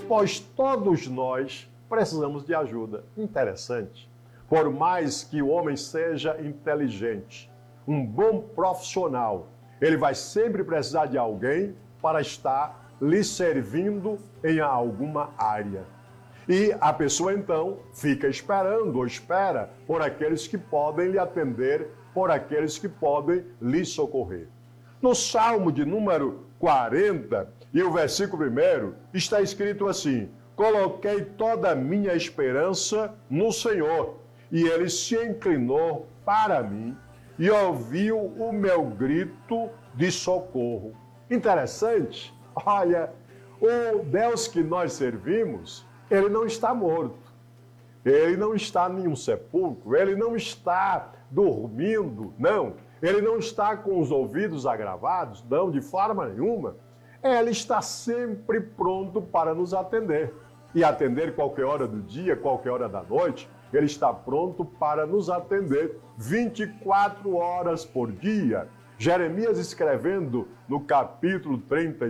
pois todos nós precisamos de ajuda. Interessante. Por mais que o homem seja inteligente, um bom profissional, ele vai sempre precisar de alguém para estar lhe servindo em alguma área. E a pessoa então fica esperando ou espera por aqueles que podem lhe atender, por aqueles que podem lhe socorrer. No Salmo de número 40 e o versículo 1 está escrito assim: coloquei toda a minha esperança no Senhor, e Ele se inclinou para mim e ouviu o meu grito de socorro. Interessante, olha, o Deus que nós servimos, Ele não está morto, Ele não está em nenhum sepulcro, Ele não está dormindo, não. Ele não está com os ouvidos agravados, não, de forma nenhuma. Ele está sempre pronto para nos atender. E atender qualquer hora do dia, qualquer hora da noite, Ele está pronto para nos atender 24 horas por dia. Jeremias, escrevendo no capítulo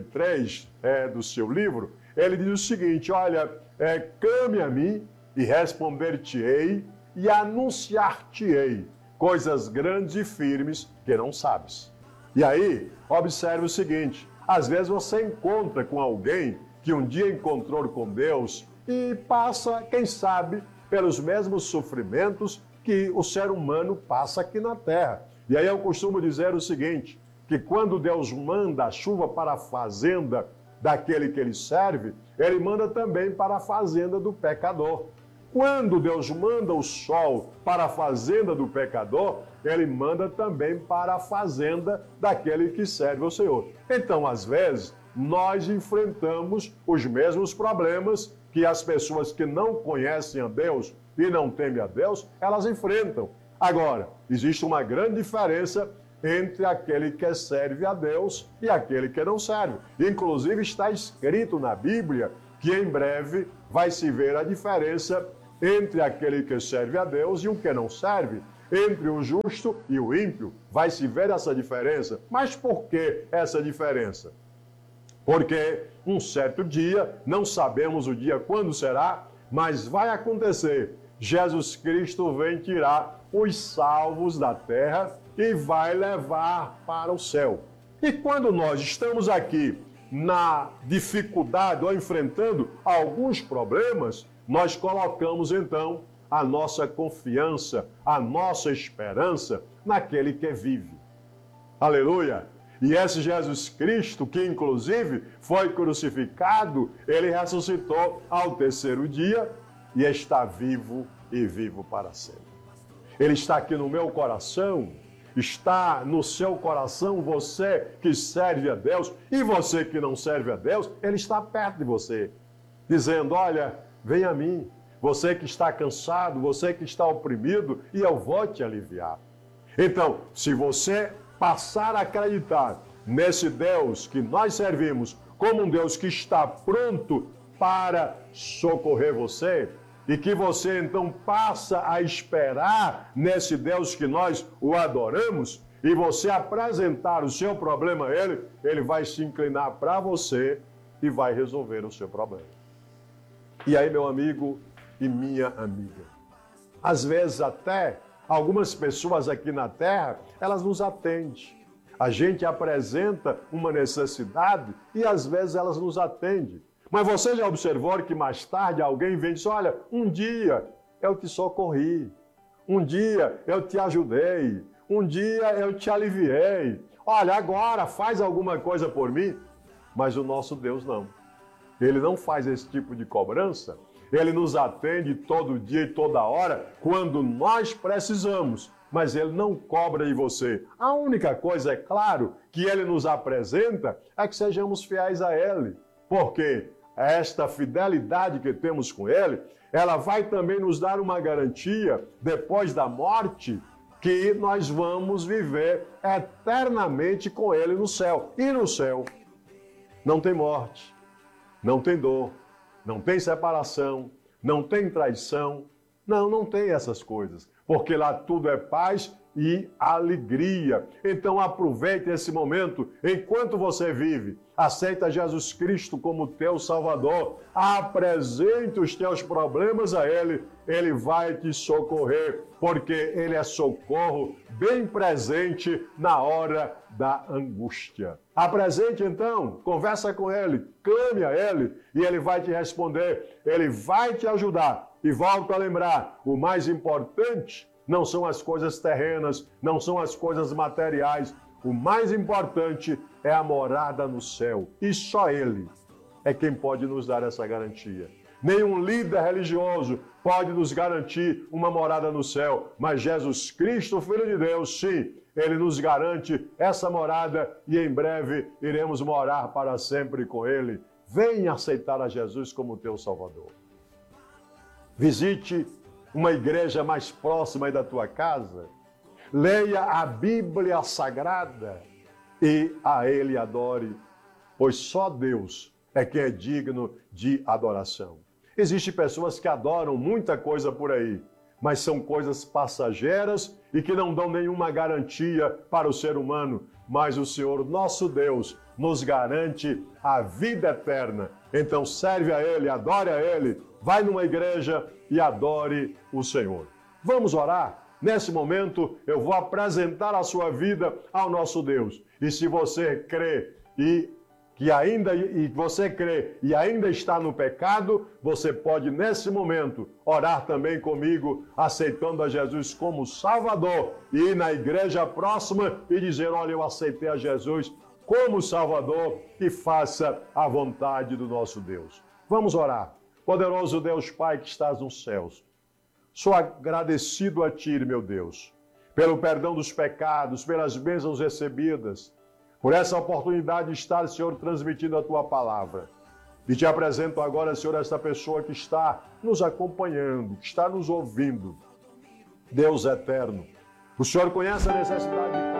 33 do seu livro, ele diz o seguinte: olha, clame a mim e responder-te-ei e anunciar-te-ei coisas grandes e firmes que não sabes. E aí, observe o seguinte: às vezes você encontra com alguém que um dia encontrou com Deus e passa, quem sabe, pelos mesmos sofrimentos que o ser humano passa aqui na terra. E aí eu costumo dizer o seguinte, que quando Deus manda a chuva para a fazenda daquele que Ele serve, Ele manda também para a fazenda do pecador. Quando Deus manda o sol para a fazenda do pecador, Ele manda também para a fazenda daquele que serve ao Senhor. Então, às vezes, nós enfrentamos os mesmos problemas que as pessoas que não conhecem a Deus e não temem a Deus, elas enfrentam. Agora, existe uma grande diferença entre aquele que serve a Deus e aquele que não serve. Inclusive, está escrito na Bíblia que em breve vai se ver a diferença entre aquele que serve a Deus e o que não serve, entre o justo e o ímpio. Vai se ver essa diferença. Mas por que essa diferença? Porque um certo dia, não sabemos o dia quando será, mas vai acontecer. Jesus Cristo vem tirar os salvos da terra e vai levar para o céu. E quando nós estamos aqui na dificuldade ou enfrentando alguns problemas, nós colocamos então a nossa confiança, a nossa esperança naquele que vive. Aleluia! E esse Jesus Cristo, que inclusive foi crucificado, Ele ressuscitou ao terceiro dia e está vivo e vivo para sempre. Ele está aqui no meu coração, está no seu coração, você que serve a Deus e você que não serve a Deus, Ele está perto de você, dizendo: olha, vem a mim, você que está cansado, você que está oprimido, e eu vou te aliviar. Então, se você passar a acreditar nesse Deus que nós servimos como um Deus que está pronto para socorrer você, e que você então passa a esperar nesse Deus que nós o adoramos, e você apresentar o seu problema a Ele, Ele vai se inclinar para você e vai resolver o seu problema. E aí, meu amigo e minha amiga, às vezes até algumas pessoas aqui na terra, elas nos atendem. A gente apresenta uma necessidade e às vezes elas nos atendem. Mas você já observou que mais tarde alguém vem e diz: olha, um dia eu te socorri, um dia eu te ajudei, um dia eu te aliviei. Olha, agora faz alguma coisa por mim. Mas o nosso Deus não. Ele não faz esse tipo de cobrança. Ele nos atende todo dia e toda hora quando nós precisamos, mas Ele não cobra de você. A única coisa, é claro, que Ele nos apresenta é que sejamos fiéis a Ele, porque esta fidelidade que temos com Ele, ela vai também nos dar uma garantia, depois da morte, que nós vamos viver eternamente com Ele no céu. E no céu não tem morte, não tem dor, não tem separação, não tem traição, não tem essas coisas, porque lá tudo é paz e alegria. Então aproveite esse momento enquanto você vive. Aceita Jesus Cristo como teu Salvador. Apresente os teus problemas a Ele. Ele vai te socorrer, porque Ele é socorro bem presente na hora da angústia. Apresente então, conversa com Ele, clame a Ele e Ele vai te responder. Ele vai te ajudar. E volto a lembrar, o mais importante não são as coisas terrenas, não são as coisas materiais. O mais importante é a morada no céu. E só Ele é quem pode nos dar essa garantia. Nenhum líder religioso pode nos garantir uma morada no céu. Mas Jesus Cristo, Filho de Deus, sim, Ele nos garante essa morada e em breve iremos morar para sempre com Ele. Venha aceitar a Jesus como teu Salvador. Visite uma igreja mais próxima aí da tua casa. Leia a Bíblia Sagrada e a Ele adore, pois só Deus é quem é digno de adoração. Existem pessoas que adoram muita coisa por aí, mas são coisas passageiras e que não dão nenhuma garantia para o ser humano. Mas o Senhor, nosso Deus, nos garante a vida eterna. Então serve a Ele, adore a Ele, vai numa igreja e adore o Senhor. Vamos orar? Nesse momento, eu vou apresentar a sua vida ao nosso Deus. E se você crê e ainda está no pecado, você pode, nesse momento, orar também comigo, aceitando a Jesus como Salvador, e ir na igreja próxima e dizer: olha, eu aceitei a Jesus como Salvador, e faça a vontade do nosso Deus. Vamos orar. Poderoso Deus Pai que estás nos céus, sou agradecido a Ti, meu Deus, pelo perdão dos pecados, pelas bênçãos recebidas, por essa oportunidade de estar, Senhor, transmitindo a Tua palavra. E Te apresento agora, Senhor, esta pessoa que está nos acompanhando, que está nos ouvindo. Deus eterno, o Senhor conhece a necessidade de